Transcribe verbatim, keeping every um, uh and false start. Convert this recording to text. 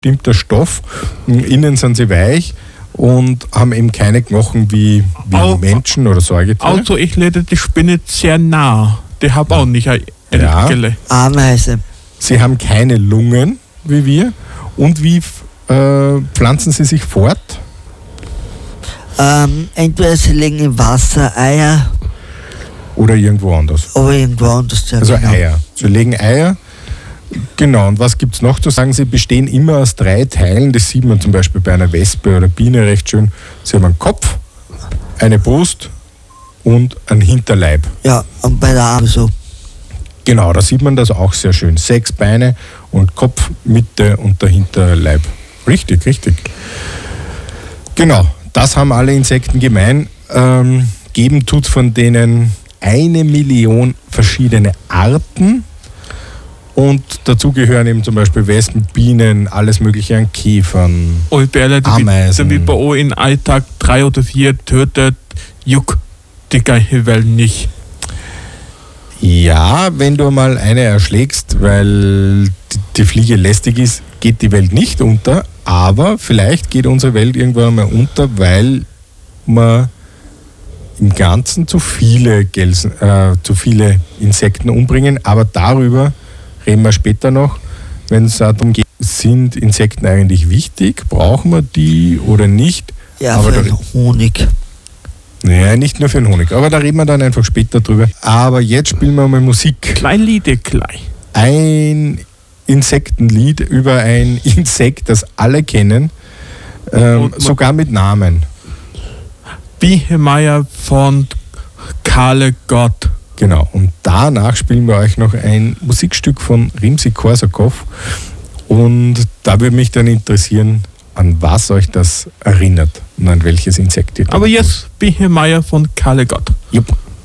bestimmter Stoff. Innen sind sie weich und haben eben keine Knochen wie, wie Au- Menschen oder Säugetiere. Also ich lade die Spinne sehr nah. Die haben auch nicht eine Ja. Gelle. Ameise. Sie haben keine Lungen wie wir. Und wie äh, pflanzen sie sich fort? Ähm, entweder sie legen im Wasser Eier, Oder irgendwo anders? aber irgendwo anders. Ja, Also genau. Eier. Sie legen Eier. Genau, und was gibt es noch zu sagen? Sie bestehen immer aus drei Teilen. Das sieht man zum Beispiel bei einer Wespe oder Biene recht schön. Sie haben einen Kopf, eine Brust und einen Hinterleib. Ja, und bei der Arme so. Genau, da sieht man das auch sehr schön. Sechs Beine und Kopf, Mitte und der Hinterleib. Richtig, richtig. Genau, das haben alle Insekten gemein. Ähm, geben tut von denen eine Million verschiedene Arten. Und dazu gehören eben zum Beispiel Wespen, Bienen, alles mögliche an Käfern. Und bei alle, die Ameisen. wie bei euch im Alltag drei oder vier tötet, juckt die ganze Welt nicht. Ja, wenn du mal eine erschlägst, weil die, die Fliege lästig ist, geht die Welt nicht unter, aber vielleicht geht unsere Welt irgendwann mal unter, weil wir im Ganzen zu viele, Gelsen, äh, zu viele Insekten umbringen, aber darüber reden wir später noch, wenn es darum geht, sind Insekten eigentlich wichtig, brauchen wir die oder nicht? Ja, aber für da, den Honig. naja, nicht nur für den Honig, aber da reden wir dann einfach später drüber. Aber jetzt spielen wir mal Musik. Klein Liede, klein. Ein Insektenlied über ein Insekt, das alle kennen, ähm, Und man- sogar mit Namen. Biedermeier von Kalle Gott. Genau. Und danach spielen wir euch noch ein Musikstück von Rimsky-Korsakow. Und da würde mich dann interessieren, an was euch das erinnert und an welches Insekt ihr Aber denkt. jetzt Biedermeier von Kalle Gott. Jupp.